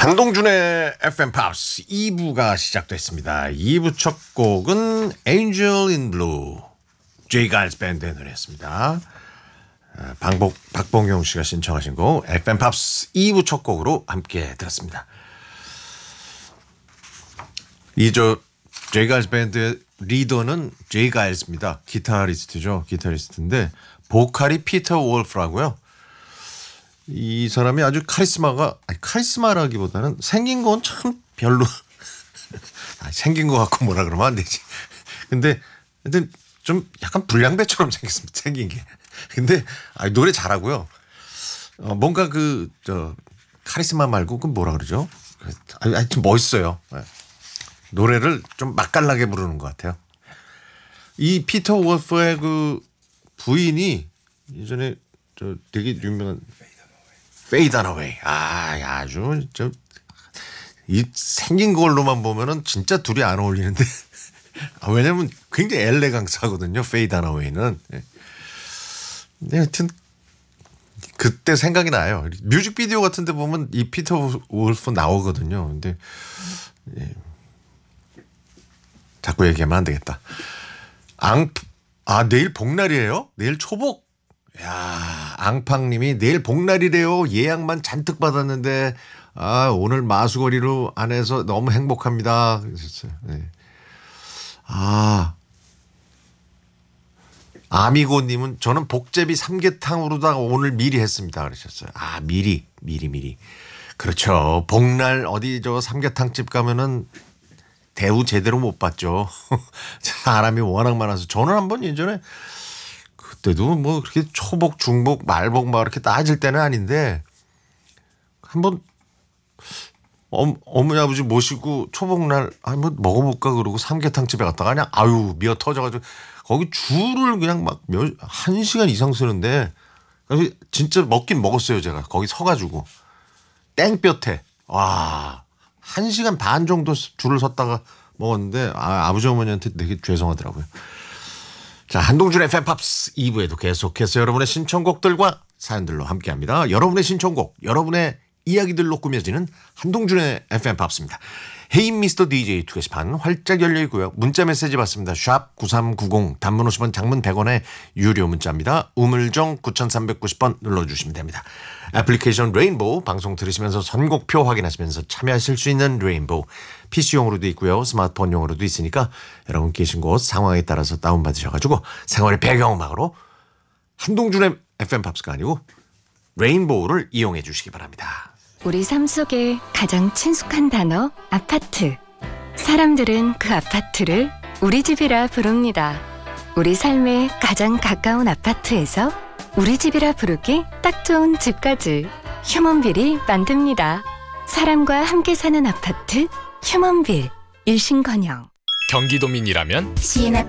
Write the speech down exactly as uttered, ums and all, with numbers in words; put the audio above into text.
한동준의 에프엠 팝스 이 부가 시작됐습니다. 이 부 첫 곡은 Angel in Blue, 제이 가일스 밴드의 노래였습니다. 방복, 박봉용 씨가 신청하신 곡 에프엠 팝스 이 부 첫 곡으로 함께 들었습니다. 이 저 제이 가일스 밴드의 리더는 제이 가일스입니다. 기타리스트죠. 기타리스트인데 보컬이 피터 월프라고요. 이 사람이 아주 카리스마가 아니 카리스마라기보다는 생긴 건 참 별로 아니, 생긴 것 같고 뭐라 그러면 안 되지. 근데 근데 좀 약간 불량배처럼 생겼습니다. 생긴 게. 근데 아니, 노래 잘하고요. 어, 뭔가 그 저 카리스마 말고 그 뭐라 그러죠? 아니, 아니 좀 멋있어요. 노래를 좀 맛깔나게 부르는 것 같아요. 이 피터 월프의 그 부인이 예전에 저 되게 유명한 Fade on Away. 아, 아주 저 이 생긴 걸로만 보면은 진짜 둘이 안 어울리는데 아, 왜냐면 굉장히 엘레강스하거든요. Fade on Away는. 네. 네, 하여튼 그때 생각이 나요. 뮤직비디오 같은 데 보면 이 피터 월프 나오거든요. 근데 예. 자꾸 얘기하면 안 되겠다. 앙, 아, 내일 복날이에요? 내일 초복? 야, 앙팡님이 내일 복날이래요. 예약만 잔뜩 받았는데, 아, 오늘 마수거리로 안에서 너무 행복합니다. 그러셨어요. 네. 아, 아미고님은 저는 복제비 삼계탕으로다가 오늘 미리 했습니다. 그러셨어요. 아, 미리, 미리, 미리. 그렇죠. 복날 어디 저 삼계탕집 가면은 대우 제대로 못 받죠. 사람이 워낙 많아서. 저는 한번 예전에 그때도 뭐 그렇게 초복, 중복, 말복 막 이렇게 따질 때는 아닌데 한번 어, 어머니 아버지 모시고 초복날 한번 먹어볼까 그러고 삼계탕 집에 갔다가 그냥 아유 미어 터져가지고 거기 줄을 그냥 막 몇, 한 시간 이상 쓰는데 진짜 먹긴 먹었어요. 제가 거기 서가지고 땡볕에 와 한 시간 반 정도 줄을 섰다가 먹었는데 아, 아버지 어머니한테 되게 죄송하더라고요. 자, 한동준의 에프엠 팝스 이 부에도 계속해서 여러분의 신청곡들과 사연들로 함께합니다. 여러분의 신청곡, 여러분의 이야기들로 꾸며지는 한동준의 에프엠 팝스입니다. 헤이 미스터 디제이 투 게시판 활짝 열려있고요. 문자 메시지 받습니다. 샵 구삼구공 단문 오십 원 장문 백 원의 유료 문자입니다. 우물정 구삼구공 번 눌러주시면 됩니다. 애플리케이션 레인보우 방송 들으시면서 선곡표 확인하시면서 참여하실 수 있는 레인보우 피씨용으로도 있고요. 스마트폰용으로도 있으니까 여러분 계신 곳 상황에 따라서 다운받으셔가지고 생활의 배경음악으로 한동준의 에프엠 팝스가 아니고 레인보우를 이용해 주시기 바랍니다. 우리 삶 속에 가장 친숙한 단어 아파트. 사람들은 그 아파트를 우리 집이라 부릅니다. 우리 삶에 가장 가까운 아파트에서 우리 집이라 부르기 딱 좋은 집까지 휴먼빌이 만듭니다. 사람과 함께 사는 아파트 휴먼빌. 일신건영. 경기도민이라면 시내